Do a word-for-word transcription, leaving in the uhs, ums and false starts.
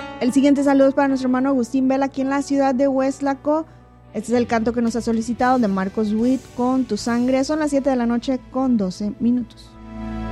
El siguiente saludo es para nuestro hermano Agustín Vela aquí en la ciudad de Hueslaco. Este es el canto que nos ha solicitado de Marcos Witt con Tu Sangre. Son las siete de la noche con doce minutos.